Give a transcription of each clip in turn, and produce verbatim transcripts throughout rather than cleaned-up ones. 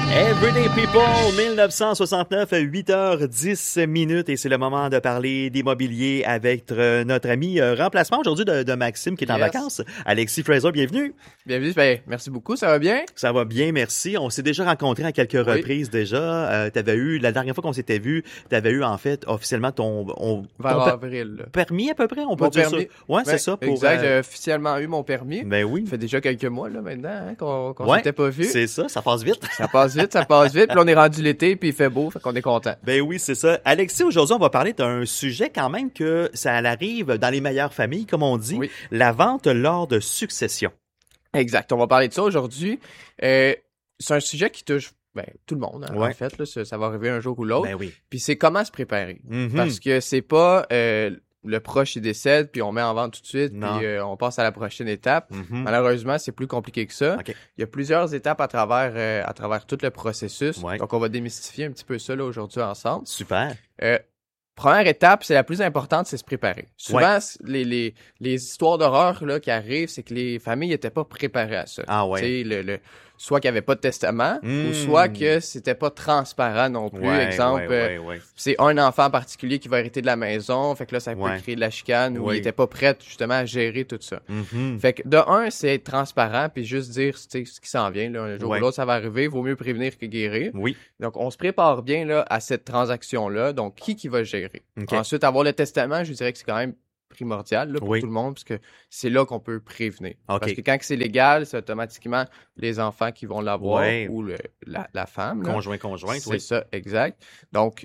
Everyday People, dix-neuf cent soixante-neuf, huit heures dix minutes, et c'est le moment de parler d'immobilier avec euh, notre ami euh, remplacement aujourd'hui de, de Maxime qui est en Yes. vacances. Alexis Fraser, bienvenue. Bienvenue, ben, merci beaucoup, ça va bien? Ça va bien, merci. On s'est déjà rencontrés à quelques Oui. reprises déjà. Euh, t'avais eu, la dernière fois qu'on s'était vu, t'avais eu en fait officiellement ton, on, Vers ton per- avril. là. permis à peu près, on peut Mon dire permis. ça. Ouais, Ben, c'est ça. Pour, exact, euh, j'ai officiellement eu mon permis. Ben oui. Ça fait déjà quelques mois là maintenant hein, qu'on qu'on Ouais, s'était pas vu. c'est ça, ça passe vite. Ça passe vite, ça passe vite. Puis là, on est rendu l'été, puis il fait beau, fait qu'on est content. Ben oui, c'est ça. Alexis, aujourd'hui, on va parler d'un sujet quand même que ça arrive dans les meilleures familles, comme on dit, Oui. la vente lors de succession. Exact, on va parler de ça aujourd'hui. Euh, c'est un sujet qui touche ben, tout le monde, hein, Ouais. en fait. Là, ça, ça va arriver un jour ou l'autre. Ben oui. Puis c'est comment se préparer. Mhm. Parce que c'est pas euh, le proche il décède, puis on met en vente tout de suite, Non. puis euh, on passe à la prochaine étape. Mhm. Malheureusement, c'est plus compliqué que ça. OK. Il y a plusieurs étapes à travers euh, à travers tout le processus. Ouais. Donc, on va démystifier un petit peu ça là, aujourd'hui ensemble. Super. Euh, première étape, c'est la plus importante, c'est se préparer. Souvent, c- les, les, les histoires d'horreur là, qui arrivent, c'est que les familles n'étaient pas préparées à ça. Ah ouais. Tu sais, Le, le, soit qu'il n'y avait pas de testament, Mm. ou soit que c'était pas transparent non plus. Ouais, Exemple, ouais, ouais, euh, ouais. c'est un enfant en particulier qui va hériter de la maison, fait que là, ça peut Ouais. créer de la chicane, ou Oui. il était pas prêt justement à gérer tout ça. Mhm. Fait que de un, c'est être transparent puis juste dire tu sais, ce qui s'en vient. Là, un jour Ouais. ou l'autre, ça va arriver. Vaut mieux prévenir que guérir. Oui. Donc, on se prépare bien là, à cette transaction-là. Donc, qui qui va gérer? OK. Ensuite, avoir le testament, je dirais que c'est quand même primordial là, pour Oui. tout le monde parce que c'est là qu'on peut prévenir. OK. Parce que quand c'est légal, c'est automatiquement les enfants qui vont l'avoir Ouais. ou le, la, la femme. là. Conjoint, conjointe, C'est oui. ça, exact. Donc,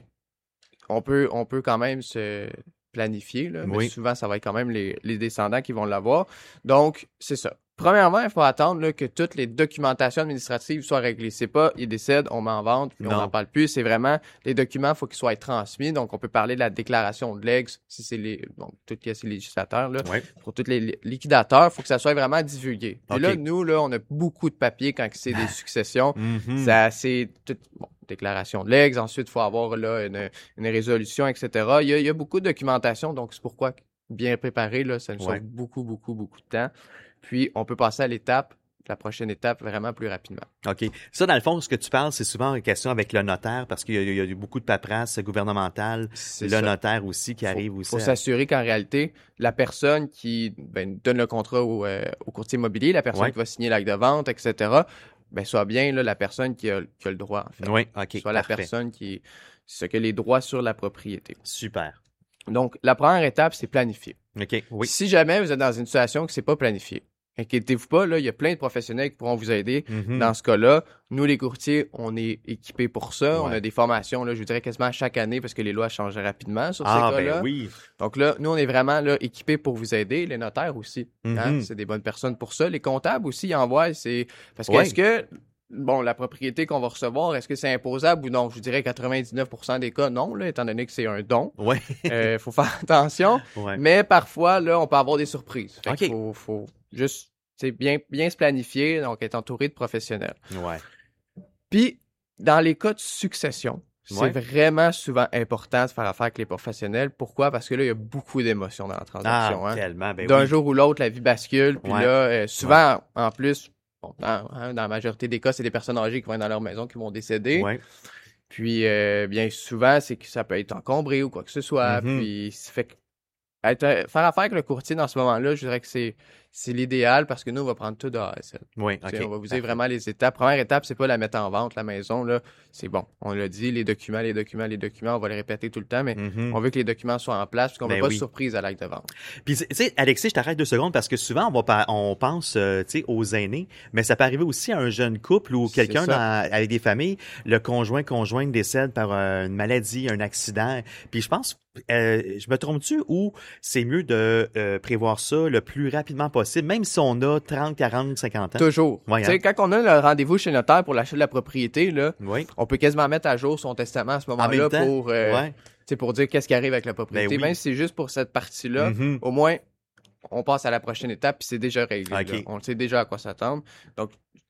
on peut, on peut quand même se planifier, là, mais Oui. souvent, ça va être quand même les, les descendants qui vont l'avoir. Donc, c'est ça. Premièrement, il faut attendre là, que toutes les documentations administratives soient réglées. C'est pas, il décède, on met en vente, puis on Non. n'en parle plus. C'est vraiment, les documents, il faut qu'ils soient transmis. Donc, on peut parler de la déclaration de legs, si c'est les, donc, tout ce qui est législateurs, là. Ouais. Pour tous les li- liquidateurs, il faut que ça soit vraiment divulgué. Puis OK. là, nous, là, on a beaucoup de papiers quand c'est des successions. Mhm. Ça, c'est tout, bon, déclaration de legs. Ensuite, il faut avoir là une, une résolution, et cetera. Il y, a, il y a beaucoup de documentation, donc c'est pourquoi bien préparé, là, ça nous Ouais. sauve beaucoup, beaucoup, beaucoup de temps. Puis, on peut passer à l'étape, la prochaine étape, vraiment plus rapidement. OK. Ça, dans le fond, ce que tu parles, c'est souvent une question avec le notaire parce qu'il y a, il y a eu beaucoup de paperasse gouvernementale, C'est le ça. notaire aussi qui Faut- arrive aussi. faut à- s'assurer qu'en réalité, la personne qui ben, donne le contrat au, euh, au courtier immobilier, la personne Ouais. qui va signer l'acte de vente, et cetera, ben, soit bien là, la personne qui a, qui a le droit, en fait. Oui, OK. soit la parfait. personne qui ce que les droits sur la propriété. Super. Donc, la première étape, c'est planifier. OK. Oui. Si jamais vous êtes dans une situation que c'est pas planifié, inquiétez-vous pas, là, il y a plein de professionnels qui pourront vous aider. Mhm. Dans ce cas-là, nous, les courtiers, on est équipés pour ça. On Ouais. a des formations, là, je vous dirais quasiment chaque année parce que les lois changent rapidement sur Ah, ces cas-là. ben oui. Donc là, nous, on est vraiment là, équipés pour vous aider. Les notaires aussi. hein, Mhm. C'est des bonnes personnes pour ça. Les comptables aussi, ils envoient. C'est... Parce que Ouais. est-ce que, bon, la propriété qu'on va recevoir, est-ce que c'est imposable ou non? Je vous dirais quatre-vingt-dix-neuf pour cent des cas, non, là, étant donné que c'est un don. Ouais. Il faut faire attention. Ouais. Mais parfois, là, on peut avoir des surprises. Fait OK. qu'il faut, faut juste tu sais, bien, bien se planifier, donc être entouré de professionnels. Ouais. Puis, dans les cas de succession, c'est Ouais. vraiment souvent important de faire affaire avec les professionnels. Pourquoi? Parce que là, il y a beaucoup d'émotions dans la transaction. Ah, hein. tellement. Ben D'un oui. jour ou l'autre, la vie bascule. Puis Ouais. là, euh, souvent, en plus, bon, dans, hein, dans la majorité des cas, c'est des personnes âgées qui vont être dans leur maison qui vont décéder. Ouais. Puis, euh, bien souvent, c'est que ça peut être encombré ou quoi que ce soit. Mhm. Puis, ça fait que être, euh, faire affaire avec le courtier dans ce moment-là, je dirais que c'est, c'est l'idéal parce que nous, on va prendre tout de A à Z. Oui, Tu sais, OK. on va vous dire Parfait. vraiment les étapes. Première étape, c'est pas la mettre en vente, la maison, là. C'est bon. On l'a dit, les documents, les documents, les documents, on va les répéter tout le temps, mais Mhm. on veut que les documents soient en place parce qu'on Ben veut pas oui. de surprise à l'acte de vente. Puis, tu sais, Alexis, je t'arrête deux secondes parce que souvent, on, va par- on pense euh, tu sais, aux aînés, mais ça peut arriver aussi à un jeune couple ou C'est quelqu'un ça. dans- avec des familles, le conjoint, conjointe décède par euh, une maladie, un accident. Puis je pense, euh, je me trompe-tu ou c'est mieux de euh, prévoir ça le plus rapidement possible, même si on a trente, quarante, cinquante ans? Toujours. Ouais, Tu sais, hein. quand on a le rendez-vous chez le notaire pour l'achat de la propriété, là, Oui. on peut quasiment mettre à jour son testament à ce En moment-là même temps? pour, euh, ouais. tu sais, pour dire qu'est-ce qui arrive avec la propriété. Ben oui. Même si c'est juste pour cette partie-là, Mhm. au moins, on passe à la prochaine étape puis c'est déjà réglé. OK. là. On sait déjà à quoi s'attendre. Donc,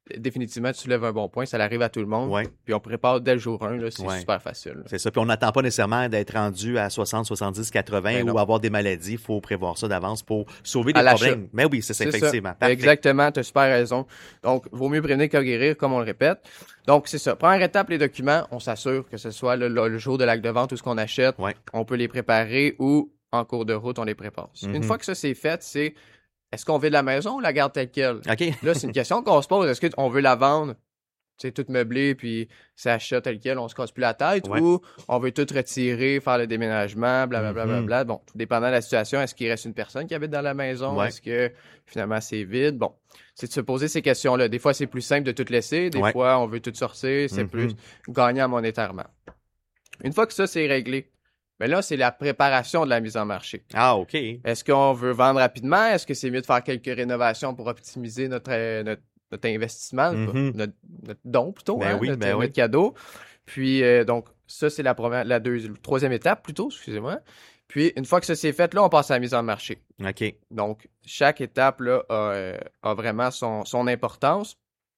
définitivement, tu soulèves un bon point. Ça arrive à tout le monde. Ouais. Puis on prépare dès le jour un. Là, c'est Ouais. super facile. Là. C'est ça. Puis on n'attend pas nécessairement d'être rendu à soixante, soixante-dix, quatre-vingts Ben ou non. avoir des maladies. Il faut prévoir ça d'avance pour sauver À des l'achat. problèmes. Mais oui, c'est ça, C'est effectivement. ça. Parfait. Exactement, tu as super raison. Donc, vaut mieux prévenir que guérir, comme on le répète. Donc, c'est ça. Première étape, les documents, on s'assure que ce soit le, le jour de l'acte de vente ou ce qu'on achète, Ouais. on peut les préparer ou en cours de route, on les prépare. Mhm. Une fois que ça c'est fait, c'est est-ce qu'on veut de la maison ou la garde telle quelle? OK. Là, c'est une question qu'on se pose. Est-ce qu'on veut la vendre, tu sais, toute meublée, puis c'est achat tel quel, on se casse plus la tête, Ouais. ou on veut tout retirer, faire le déménagement, blablabla. Bla, Mhm. bla, bla. Bon, tout dépendant de la situation, est-ce qu'il reste une personne qui habite dans la maison? Ouais. Est-ce que finalement c'est vide? Bon, c'est de se poser ces questions-là. Des fois, c'est plus simple de tout laisser. Des Ouais. fois, on veut tout sortir. C'est Mhm. plus gagnant monétairement. Une fois que ça, c'est réglé, mais là, c'est la préparation de la mise en marché. Ah, OK. Est-ce qu'on veut vendre rapidement? Est-ce que c'est mieux de faire quelques rénovations pour optimiser notre, euh, notre, notre investissement, Mhm. notre, notre don plutôt, Ben hein, oui, notre, ben oui. notre cadeau? Puis, euh, donc, ça, c'est la première, la deuxième, troisième étape plutôt, excusez-moi. Puis, une fois que ça c'est fait, là, on passe à la mise en marché. OK. Donc, chaque étape, là, a, euh, a vraiment son, son importance.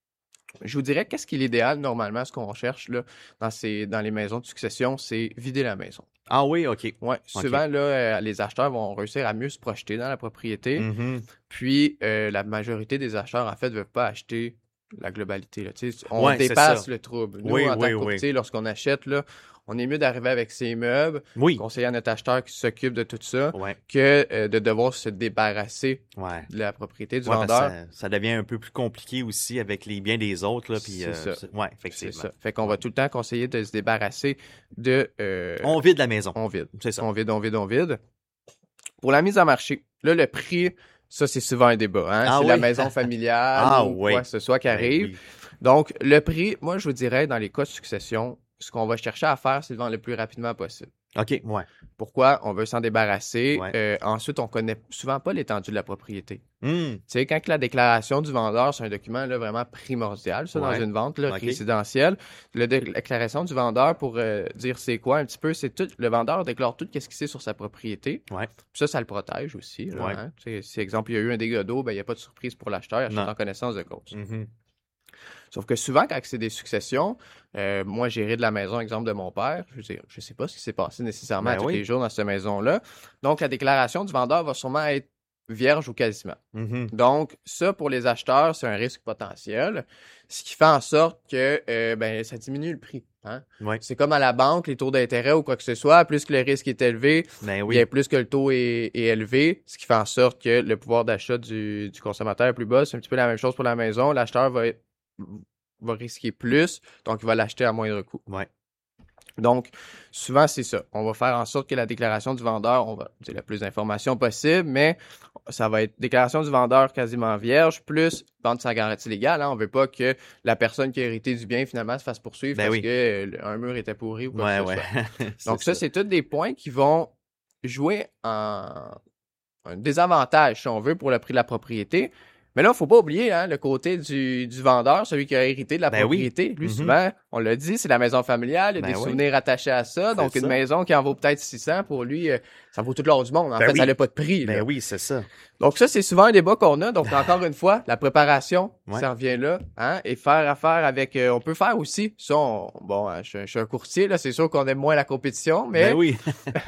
Je vous dirais, qu'est-ce qui est l'idéal, normalement, ce qu'on recherche, là, dans ces, dans les maisons de succession, c'est vider la maison. Ah oui, OK. Ouais, souvent, là, euh, les acheteurs vont réussir à mieux se projeter dans la propriété. Mhm. Puis, euh, la majorité des acheteurs, en fait, ne veulent pas acheter la globalité. Là. Tu sais, on Ouais, c'est dépasse ça. le trouble. Nous, Oui, en tant oui, que oui. courtier, lorsqu'on achète, là, on est mieux d'arriver avec ses meubles, Oui. conseiller à notre acheteur qui s'occupe de tout ça, Ouais. que euh, de devoir se débarrasser Ouais. de la propriété du Ouais, parce vendeur. que ça, ça devient un peu plus compliqué aussi avec les biens des autres. Là, puis, C'est euh, ça. c'est- ouais, C'est effectivement. ça. Fait qu'on va tout le temps conseiller de se débarrasser de... euh, On vide la maison. on vide. C'est ça. On vide, on vide, on vide. Pour la mise en marché, là, le prix, ça, c'est souvent un débat. Hein? Ah c'est oui? la maison familiale Ah ou oui. quoi que ce soit qui Ben arrive. oui. Donc, le prix, moi, je vous dirais, dans les cas de succession, ce qu'on va chercher à faire, c'est de vendre le plus rapidement possible. OK, ouais. Pourquoi? On veut s'en débarrasser. Ouais. Euh, ensuite, on connaît souvent pas l'étendue de la propriété. Hum. Tu sais, quand que la déclaration du vendeur, c'est un document là, vraiment primordial, ça, Ouais. dans une vente là, Ok. résidentielle. La dé- déclaration du vendeur, pour euh, dire c'est quoi un petit peu, c'est tout. Le vendeur déclare tout ce qu'il sait sur sa propriété. Ouais. Puis ça, ça le protège aussi. Là, Ouais. hein. Tu sais, si, exemple, il y a eu un dégât d'eau, ben, il n'y a pas de surprise pour l'acheteur, il achète Non. en connaissance de cause. Mhm. Sauf que souvent, quand c'est des successions, euh, moi, j'ai hérité de la maison, exemple de mon père. Je veux dire, je sais pas ce qui s'est passé nécessairement Ben à tous oui. les jours dans cette maison-là. Donc, la déclaration du vendeur va sûrement être vierge ou quasiment. Mhm. Donc, ça, pour les acheteurs, c'est un risque potentiel, ce qui fait en sorte que euh, ben, ça diminue le prix. Hein? Ouais. C'est comme à la banque, les taux d'intérêt ou quoi que ce soit, plus que le risque est élevé, Ben oui. bien plus que le taux est, est élevé, ce qui fait en sorte que le pouvoir d'achat du, du consommateur est plus bas. C'est un petit peu la même chose pour la maison. L'acheteur va, être- va risquer plus, donc il va l'acheter à moindre coût. Ouais. Donc, souvent, c'est ça. On va faire en sorte que la déclaration du vendeur, on va dire le plus d'informations possible, mais ça va être déclaration du vendeur quasiment vierge, plus vente sans garantie légale. Hein. On veut pas que la personne qui a hérité du bien, finalement, se fasse poursuivre Ben parce oui. que euh, un mur était pourri ou quoi Ouais, que ce ouais. soit. Donc, ça, c'est tous des points qui vont jouer en un désavantage, si on veut, pour le prix de la propriété. Mais là, il ne faut pas oublier hein, le côté du, du vendeur, celui qui a hérité de la Ben oui. propriété. Lui, Mhm. souvent, on l'a dit, c'est la maison familiale, il y a Ben des oui. souvenirs attachés à ça. C'est Donc, une ça. maison qui en vaut peut-être six cents, pour lui, euh, ça vaut tout l'or du monde. En Ben fait, oui. ça n'a pas de prix. Ben là. oui, c'est ça. Donc, ça, c'est souvent un débat qu'on a. Donc, encore une fois, la préparation, Ouais. ça revient là. Hein, et faire affaire avec... euh, on peut faire aussi, ça, on- bon, hein, je, je suis un courtier, là, c'est sûr qu'on aime moins la compétition, mais Ben oui.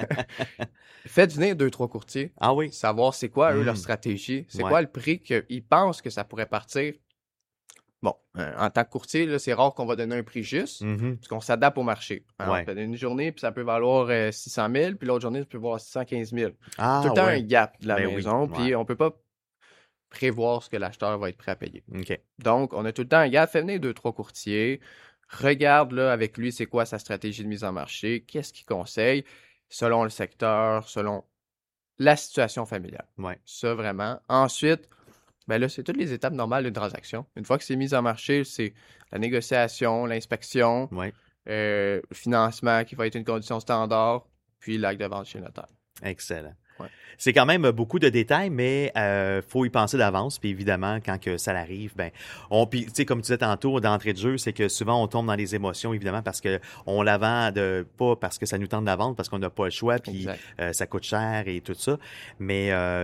faites venir deux, trois courtiers. Ah oui. Savoir c'est quoi, eux, Mm. leur stratégie. C'est Ouais. quoi le prix qu'ils pensent que ça pourrait partir. Bon, euh, en tant que courtier, là, c'est rare qu'on va donner un prix juste, Mhm. parce qu'on s'adapte au marché. Hein, Ouais. on fait une journée, puis ça peut valoir euh, six cent mille, puis l'autre journée, ça peut valoir six cent quinze mille. Ah Tout le temps ouais. un gap de la Ben oui, maison, ouais. puis on peut pas prévoir ce que l'acheteur va être prêt à payer. OK. Donc, on a tout le temps un gap. Fais venir deux, trois courtiers. Regarde là avec lui, c'est quoi sa stratégie de mise en marché, qu'est-ce qu'il conseille, selon le secteur, selon la situation familiale. Ouais. Ça, vraiment. Ensuite, ben là, c'est toutes les étapes normales d'une transaction. Une fois que c'est mis en marché, c'est la négociation, l'inspection, Ouais. euh, le financement qui va être une condition standard, puis l'acte de vente chez le notaire. Excellent. Ouais. C'est quand même beaucoup de détails, mais euh, faut y penser d'avance. Puis évidemment, quand que ça arrive, ben, on, puis tu sais, comme tu disais tantôt d'entrée de jeu, c'est que souvent on tombe dans les émotions, évidemment, parce que on la vend de pas parce que ça nous tente de la vendre, parce qu'on n'a pas le choix, puis Exact. euh, ça coûte cher et tout ça. Mais euh, c'est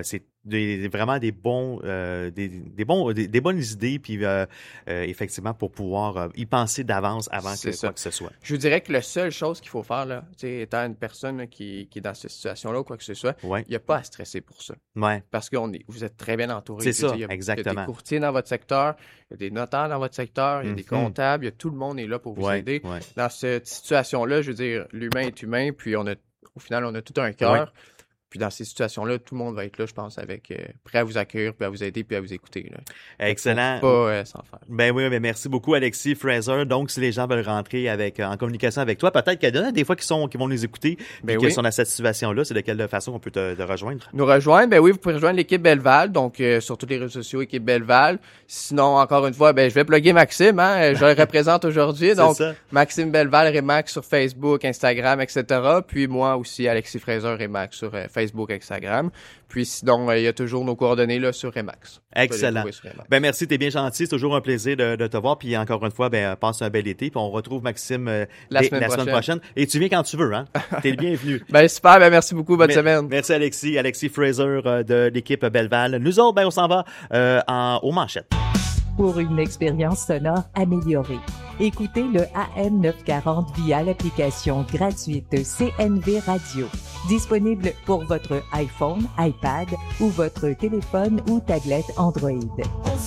des, vraiment des bons, euh, des, des bons, des, des bonnes idées, puis euh, euh, effectivement pour pouvoir euh, y penser d'avance avant C'est que ça. quoi que ce soit. Je vous dirais que la seule chose qu'il faut faire, là, tu sais, étant une personne là, qui, qui est dans cette situation-là ou quoi que ce soit, Ouais, il n'y a pas à stresser pour ça. ouais, Parce que on est, vous êtes très bien entouré. c'est Je veux ça, dire, il y a, il y a exactement. des courtiers dans votre secteur, il y a des notaires dans votre secteur, il y a des Mhm. comptables, il y a tout le monde est là pour vous Ouais, aider. ouais. Dans cette situation-là, je veux dire, l'humain est humain, puis on a, au final, on a tout un cœur. Ouais. Puis dans ces situations-là, tout le monde va être là, je pense, avec euh, prêt à vous accueillir, puis à vous aider, puis à vous écouter. Là. Excellent. Faut pas euh, s'en faire. Ben oui, mais merci beaucoup Alexis Fraser. Donc, si les gens veulent rentrer avec en communication avec toi, peut-être qu'il y en a des fois qui sont qui vont nous écouter, Ben qui oui. sont dans cette situation-là, c'est de quelle façon on peut te, te rejoindre? Nous rejoindre, ben oui, vous pouvez rejoindre l'équipe Belleval, donc euh, sur tous les réseaux sociaux, équipe Belleval. Sinon, encore une fois, ben je vais plugger Maxime, hein, je le représente aujourd'hui, C'est donc ça. Maxime Belleval, Remax sur Facebook, Instagram, et cetera. Puis moi aussi, Alexis Fraser, Remax sur euh, Facebook, Instagram. Puis sinon, euh, il y a toujours nos coordonnées là sur Remax. Excellent. Ben merci, t'es bien gentil, c'est toujours un plaisir de, de te voir. Puis encore une fois, ben passe un bel été. Puis on retrouve Maxime euh, La dès- semaine la semaine prochaine. prochaine. Et tu viens quand tu veux, hein? T'es le bienvenu. Ben super, ben merci beaucoup, bonne Mais- semaine. Merci Alexis, Alexis Fraser euh, de l'équipe Belleval. Nous autres, ben on s'en va euh, en, aux manchettes. Pour une expérience sonore améliorée, écoutez le A M neuf cent quarante via l'application gratuite C N V Radio, disponible pour votre iPhone, iPad ou votre téléphone ou tablette Android.